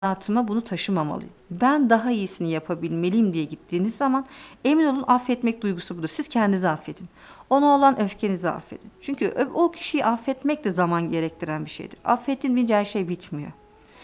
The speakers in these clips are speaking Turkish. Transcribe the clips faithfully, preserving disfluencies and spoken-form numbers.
hayatıma bunu taşımamalıyım. Ben daha iyisini yapabilmeliyim diye gittiğiniz zaman emin olun affetmek duygusu budur. Siz kendinizi affedin. Ona olan öfkenizi affedin. Çünkü ö- o kişiyi affetmek de zaman gerektiren bir şeydir. Affettin deyince her şey bitmiyor.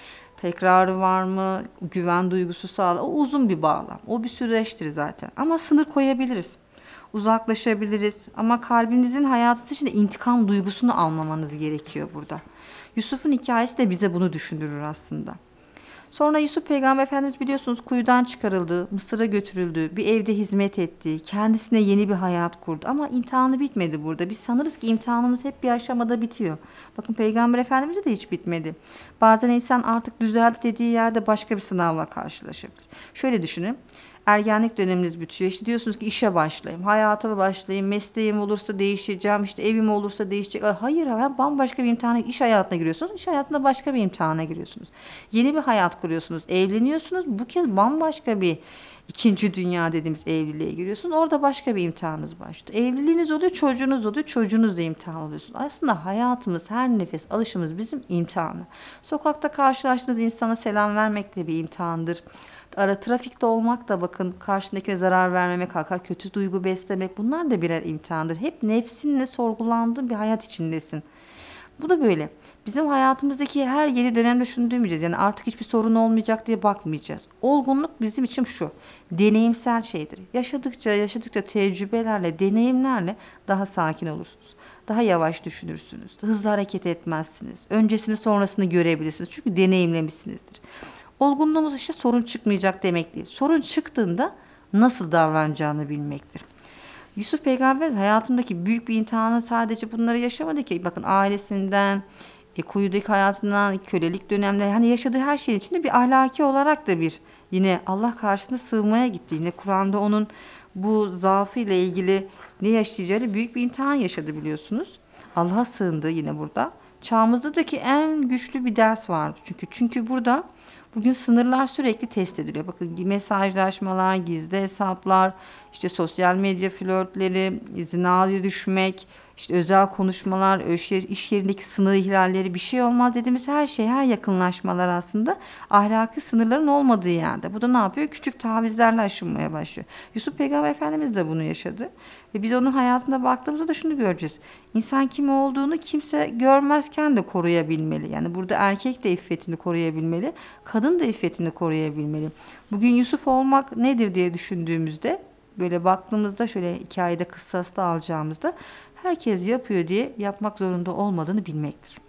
Tekrarı var mı? Güven duygusu sağla. O uzun bir bağlam. O bir süreçtir zaten. Ama sınır koyabiliriz. Uzaklaşabiliriz. Ama kalbinizin hayatı için de intikam duygusunu almamanız gerekiyor burada. Yusuf'un hikayesi de bize bunu düşündürür aslında. Sonra Yusuf Peygamber Efendimiz biliyorsunuz kuyudan çıkarıldı, Mısır'a götürüldü, bir evde hizmet etti, kendisine yeni bir hayat kurdu. Ama imtihanı bitmedi burada. Biz sanırız ki imtihanımız hep bir aşamada bitiyor. Bakın Peygamber Efendimiz'de de hiç bitmedi. Bazen insan artık düzeldi dediği yerde başka bir sınavla karşılaşabilir. Şöyle düşünün. Ergenlik döneminiz bitiyor. İşte diyorsunuz ki işe başlayayım, hayata başlayayım, mesleğim olursa değişeceğim, işte evim olursa değişecek. Hayır, hayır, bambaşka bir imtihana, iş hayatına giriyorsunuz. İş hayatında başka bir imtihana giriyorsunuz. Yeni bir hayat kuruyorsunuz, evleniyorsunuz. Bu kez bambaşka bir ikinci dünya dediğimiz evliliğe giriyorsunuz. Orada başka bir imtihanınız başlıyor. Evliliğiniz oluyor, çocuğunuz oluyor, çocuğunuzla imtihan oluyorsunuz. Aslında hayatımız, her nefes alışımız bizim imtihanı. Sokakta karşılaştığınız insana selam vermek de bir imtihandır. Ara trafikte olmak da bakın karşındakine zarar vermemek, hakikaten kötü duygu beslemek bunlar da birer imtihandır. Hep nefsinle sorgulandığın bir hayat içindesin. Bu da böyle. Bizim hayatımızdaki her yeni dönemde şunu demeyeceğiz. Yani artık hiçbir sorun olmayacak diye bakmayacağız. Olgunluk bizim için şu. Deneyimsel şeydir. Yaşadıkça, yaşadıkça tecrübelerle, deneyimlerle daha sakin olursunuz. Daha yavaş düşünürsünüz. Hızlı hareket etmezsiniz. Öncesini sonrasını görebilirsiniz. Çünkü deneyimlemişsinizdir. Olgunluğumuz işte sorun çıkmayacak demek değil. Sorun çıktığında nasıl davranacağını bilmektir. Yusuf Peygamber hayatındaki büyük bir imtihanı sadece bunları yaşamadı ki. Bakın ailesinden, e, kuyudaki hayatından, kölelik dönemleri hani yaşadığı her şeyin içinde bir ahlaki olarak da bir yine Allah karşısında sığmaya gitti. Yine Kur'an'da onun bu zaafı ile ilgili ne yaşayacağını büyük bir imtihan yaşadı biliyorsunuz. Allah'a sığındı yine burada. Çağımızdaki en güçlü bir ders vardı. Çünkü çünkü burada bugün sınırlar sürekli test ediliyor. Bakın mesajlaşmalar, gizli hesaplar, işte sosyal medya flörtleri, zinaya düşmek, işte özel konuşmalar, iş yerindeki sınır ihlalleri bir şey olmaz dediğimiz her şey, her yakınlaşmalar aslında ahlaki sınırların olmadığı yerde. Bu da ne yapıyor? Küçük tavizlerle aşınmaya başlıyor. Yusuf Peygamber Efendimiz de bunu yaşadı. Ve biz onun hayatına baktığımızda da şunu göreceğiz. İnsan kim olduğunu kimse görmezken de koruyabilmeli. Yani burada erkek de iffetini koruyabilmeli, kadın da iffetini koruyabilmeli. Bugün Yusuf olmak nedir diye düşündüğümüzde, böyle baktığımızda şöyle hikayede kıssasta alacağımızda herkes yapıyor diye yapmak zorunda olmadığını bilmektir.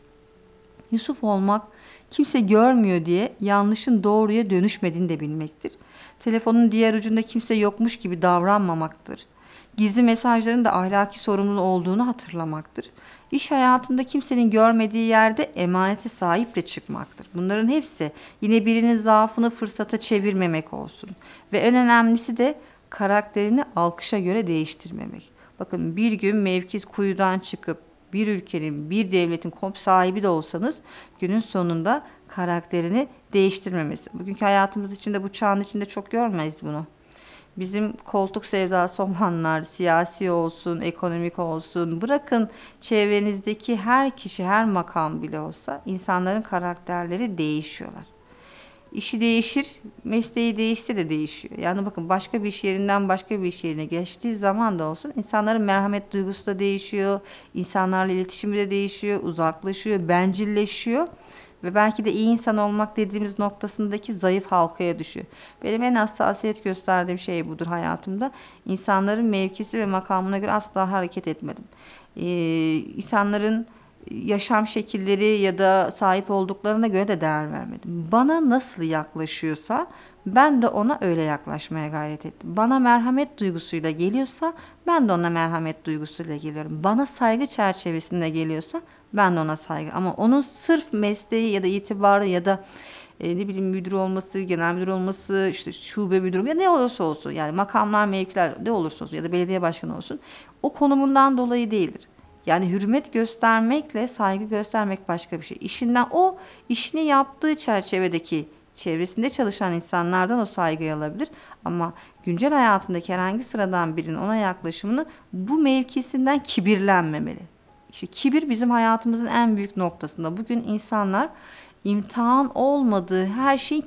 Yusuf olmak kimse görmüyor diye yanlışın doğruya dönüşmediğini de bilmektir. Telefonun diğer ucunda kimse yokmuş gibi davranmamaktır. Gizli mesajların da ahlaki sorumlu olduğunu hatırlamaktır. İş hayatında kimsenin görmediği yerde emanete sahip de çıkmaktır. Bunların hepsi yine birinin zaafını fırsata çevirmemek olsun. Ve en önemlisi de karakterini alkışa göre değiştirmemek. Bakın bir gün mevkiz kuyudan çıkıp bir ülkenin, bir devletin komp sahibi de olsanız günün sonunda karakterini değiştirmemesi. Bugünkü hayatımız içinde bu çağın içinde çok görmeyiz bunu. Bizim koltuk sevdası olanlar, siyasi olsun, ekonomik olsun, bırakın çevrenizdeki her kişi, her makam bile olsa insanların karakterleri değişiyorlar. İşi değişir, mesleği değişse de değişiyor. Yani bakın başka bir iş yerinden başka bir iş yerine geçtiği zaman da olsun insanların merhamet duygusu da değişiyor. İnsanlarla iletişimi de değişiyor, uzaklaşıyor, bencilleşiyor. Ve belki de iyi insan olmak dediğimiz noktasındaki zayıf halkaya düşüyor. Benim en hassasiyet gösterdiğim şey budur hayatımda. İnsanların mevkisi ve makamına göre asla hareket etmedim. Ee, insanların yaşam şekilleri ya da sahip olduklarına göre de değer vermedim. Bana nasıl yaklaşıyorsa ben de ona öyle yaklaşmaya gayret ettim. Bana merhamet duygusuyla geliyorsa ben de ona merhamet duygusuyla geliyorum. Bana saygı çerçevesinde geliyorsa ben de ona saygı. Ama onun sırf mesleği ya da itibarı ya da e, ne bileyim müdür olması, genel müdür olması, işte şube müdürü ya ne olursa olsun yani makamlar, mevkiler ne olursa olsun ya da belediye başkanı olsun o konumundan dolayı değildir. Yani hürmet göstermekle saygı göstermek başka bir şey. İşinden o işini yaptığı çerçevedeki çevresinde çalışan insanlardan o saygıyı alabilir. Ama güncel hayatındaki herhangi sıradan birinin ona yaklaşımını bu mevkisinden kibirlenmemeli. İşte kibir bizim hayatımızın en büyük noktasında. Bugün insanlar imtihan olmadığı her şeyin